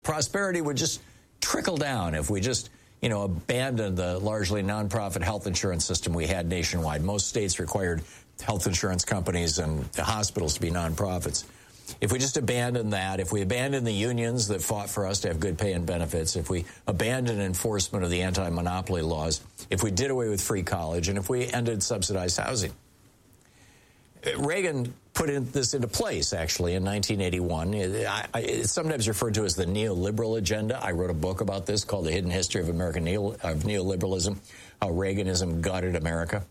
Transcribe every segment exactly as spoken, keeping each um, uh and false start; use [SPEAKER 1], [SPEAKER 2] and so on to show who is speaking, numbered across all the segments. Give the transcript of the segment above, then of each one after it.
[SPEAKER 1] Prosperity would just trickle down if we just, you know, abandoned the largely nonprofit health insurance system we had nationwide. Most states required health insurance companies and the hospitals to be nonprofits. If we just abandon that, if we abandon the unions that fought for us to have good pay and benefits, if we abandon enforcement of the anti-monopoly laws, if we did away with free college, and if we ended subsidized housing. Reagan put in, this into place, actually, in nineteen eighty-one. I, I, it's sometimes referred to as the neoliberal agenda. I wrote a book about this called The Hidden History of American Neo, of Neoliberalism, How Reaganism Gutted America.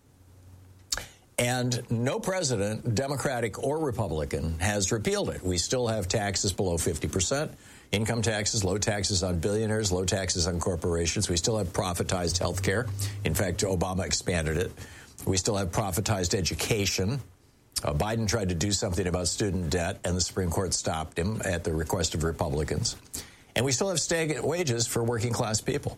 [SPEAKER 1] And no president, Democratic or Republican, has repealed it. We still have taxes below fifty percent, income taxes, low taxes on billionaires, low taxes on corporations. We still have profitized health care. In fact, Obama expanded it. We still have profitized education. Uh, Biden tried to do something about student debt, and the Supreme Court stopped him at the request of Republicans. And we still have stagnant wages for working class people.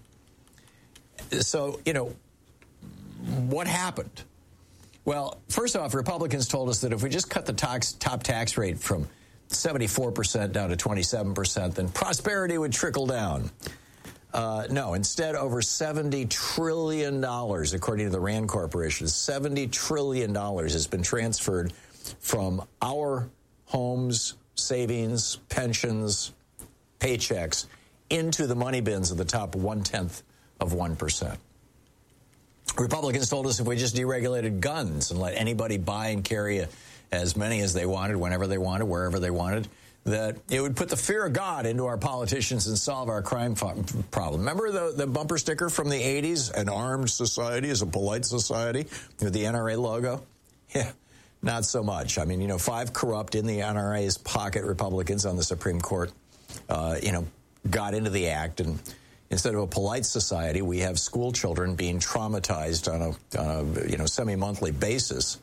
[SPEAKER 1] So, you know, what happened? Well, first off, Republicans told us that if we just cut the tax, top tax rate from seventy-four percent down to twenty-seven percent, then prosperity would trickle down. Uh, no, instead, over seventy trillion dollars, according to the Rand Corporation, seventy trillion dollars has been transferred from our homes, savings, pensions, paychecks into the money bins of the top one-tenth of one percent. Republicans told us if we just deregulated guns and let anybody buy and carry a, as many as they wanted, whenever they wanted, wherever they wanted, that it would put the fear of God into our politicians and solve our crime problem. Remember the, the bumper sticker from the eighties? An armed society is a polite society with the N R A logo? Yeah, not so much. I mean, you know, five corrupt in the N R A's pocket Republicans on the Supreme Court, uh, you know, got into the act, and instead of a polite society, we have school children being traumatized on a, on a you know, semi-monthly basis,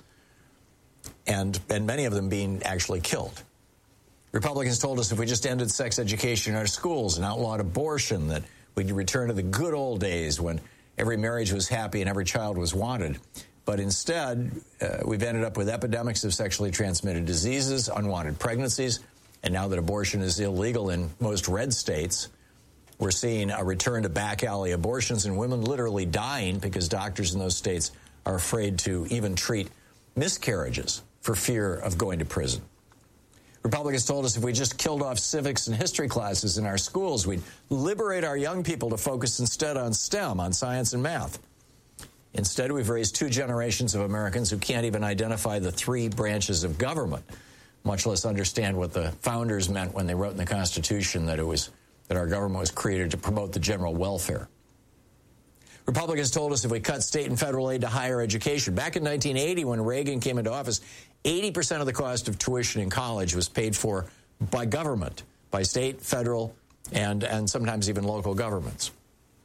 [SPEAKER 1] and and many of them being actually killed. Republicans told us if we just ended sex education in our schools and outlawed abortion, that we'd return to the good old days when every marriage was happy and every child was wanted. But instead, uh, we've ended up with epidemics of sexually transmitted diseases, unwanted pregnancies, and now that abortion is illegal in most red states, we're seeing a return to back alley abortions and women literally dying because doctors in those states are afraid to even treat miscarriages for fear of going to prison. Republicans told us if we just killed off civics and history classes in our schools, we'd liberate our young people to focus instead on STEM, on science and math. Instead, we've raised two generations of Americans who can't even identify the three branches of government, much less understand what the founders meant when they wrote in the Constitution that it was that our government was created to promote the general welfare. Republicans told us if we cut state and federal aid to higher education. Back in nineteen eighty, when Reagan came into office, eighty percent of the cost of tuition in college was paid for by government, by state, federal, and, and sometimes even local governments.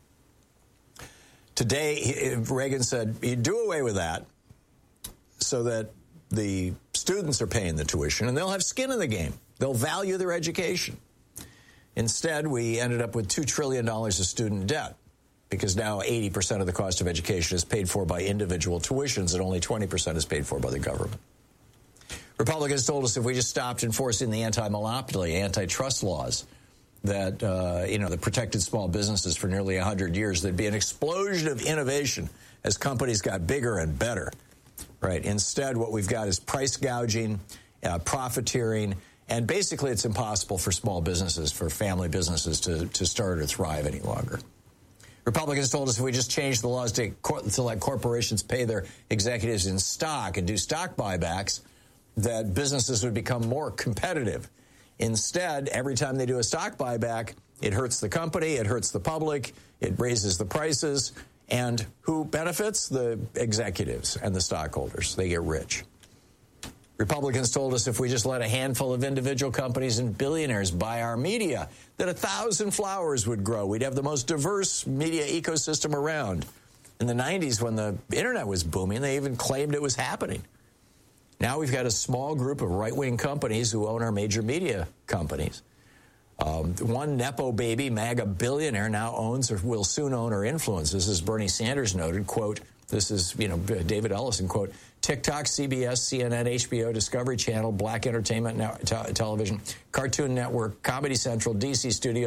[SPEAKER 1] Today, Reagan said, you do away with that so that the students are paying the tuition and they'll have skin in the game. They'll value their education. Instead, we ended up with two trillion dollars of student debt because now eighty percent of the cost of education is paid for by individual tuitions and only twenty percent is paid for by the government. Republicans told us if we just stopped enforcing the anti-monopoly, antitrust laws that, uh, you know, that protected small businesses for nearly one hundred years, there'd be an explosion of innovation as companies got bigger and better, right? Instead, what we've got is price gouging, uh, profiteering, and basically it's impossible for small businesses, for family businesses to, to start or thrive any longer. Republicans told us if we just changed the laws to, to let corporations pay their executives in stock and do stock buybacks, that businesses would become more competitive. Instead, every time they do a stock buyback, it hurts the company, it hurts the public, it raises the prices, and who benefits? The executives and the stockholders. They get rich. Republicans told us if we just let a handful of individual companies and billionaires buy our media, that a thousand flowers would grow. We'd have the most diverse media ecosystem around. In the nineties, when the internet was booming, they even claimed it was happening. Now we've got a small group of right-wing companies who own our major media companies. Um, one Nepo baby MAGA billionaire now owns or will soon own or influence. This is Bernie Sanders noted, quote, this is, you know, David Ellison, quote, TikTok, C B S, C N N, H B O, Discovery Channel, Black Entertainment Now, te- Television, Cartoon Network, Comedy Central, D C Studios,